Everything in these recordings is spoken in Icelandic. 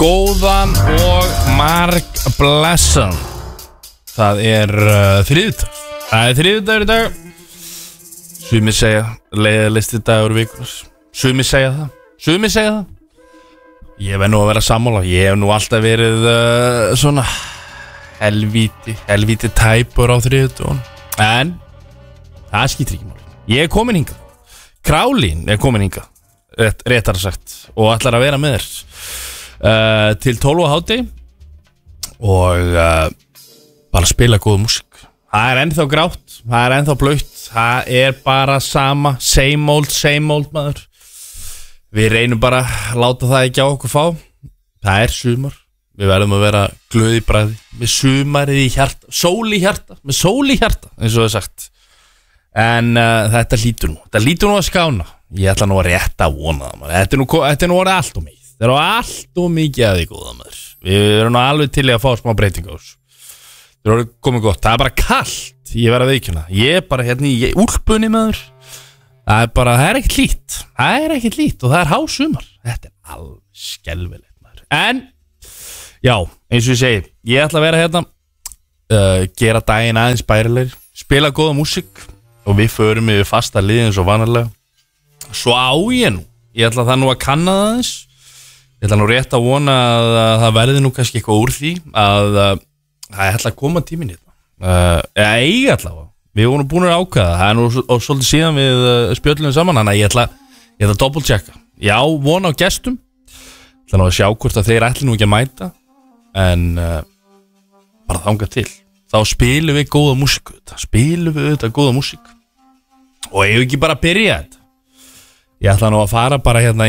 Góðan og marg blessan. Það þriðjudagur. Það þriðjudagur í dag. Sumir segja leiðalisti dagur vikunar. Sumir segja það. Ég verð nú að vera sammála. Ég hef nú alltaf verið svona helvíti tæpur á þriðjudaginn. En það skiptir ekki máli. Ég komin hingað. Králín komin hingað. Réttar sagt. Og ætlar að vera með þér til 12 á hádegi. Og bara spila góða músík. Það ennþá grátt. Það ennþá blautt. Það bara sama. Same old maður. Við reynum bara að láta það ekki á okkur fá. Það sumar. Við verðum að vera glöð í bragði. Með sumarið í hjarta. Sól í hjarta. Með sól í hjarta, eins og það sagt. En þetta lítur nú að skána. Ég ætla nú að rétta að vona það. Þetta nú orðið allt og mikið. Það allt og mikið að því góða maður. Við erum nú alveg til í að fá smá breytingu á þessu. Það orðið komið gott. Það bara kallt. Ég verð að veikjuna. Ég bara hérna í úlpunni maður. Það ekkert lít. Og það hásumar. Þetta alveg skelfilegt maður. En já, eins og ég segi, ég ætla að vera hérna gera daginn aðeins bærilegri, spila góða músík og við förum yfir fasta liði eins og vanalega. Svo á ég ætla það nú að kanna það aðeins. Ég ætla nú rétt að vona að það verði nú kannski eitthvað úr því að það ætla að koma tíminn hérna. Eiga allavega. Við vorum búin að ákveða. Það nú svolítið síðan við spjöllum saman, þannig að ég ætla að double-checka. Já, vona á gestum. Ég ætla nú að sjá hvort að þeir ætli nú ekki að mæta. En bara þangað til. Þá spilum við góða músík. Góða músík. Og ég hef ekki bara að byrja þetta. Ég ætla nú að fara bara hérna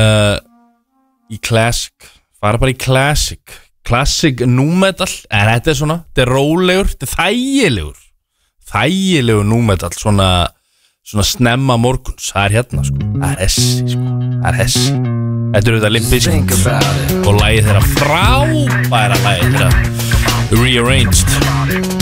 í classic. Fara bara í classic. Classic nu-metal. En þetta svona, þetta rólegur, þetta þægilegur nu-metal. Svona snemma morguns. Það hérna sko. Það hessi. Þetta auðvitað Limp Bizkit og lagið þeirra frábæra lagið þeirra Rearranged.